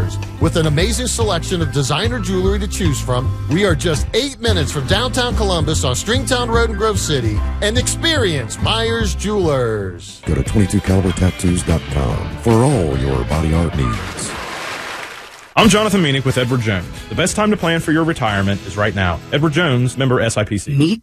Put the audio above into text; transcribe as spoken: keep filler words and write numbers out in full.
Jewelers. With an amazing selection of designer jewelry to choose from, we are just eight minutes from downtown Columbus on Stringtown Road in Grove City. And experience Myers Jewelers. Go to twenty-two caliber tattoos dot com for all your body art needs. I'm Jonathan Meanick with Edward Jones. The best time to plan for your retirement is right now. Edward Jones, member S I P C. Meet